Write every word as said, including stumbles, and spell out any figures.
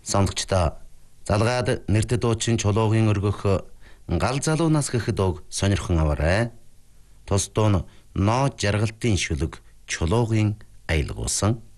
Сонгогчдоо залгаад нэртэд дуучин чулуугийн өргөх гал залуунаас гэхэд уг сонирхон аваарай. Тус дуу нь ноо жаргалтын шүлэг чулуугийн аялгуусан.